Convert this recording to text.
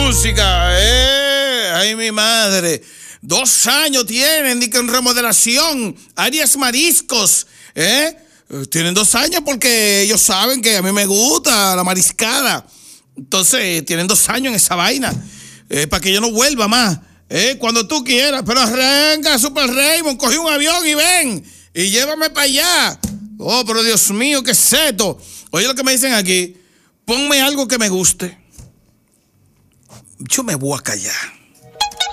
música. Ay, mi madre. 2 años tienen, ni que en remodelación. Arias Mariscos. Tienen 2 años porque ellos saben que a mí me gusta la mariscada. Entonces, tienen 2 años en esa vaina. Para que yo no vuelva más. Cuando tú quieras. Pero arranca, Super Raymond. Cogí un avión y ven. Y llévame para allá. Oh, pero Dios mío, ¿qué es esto? Oye lo que me dicen aquí. Ponme algo que me guste. Yo me voy a callar.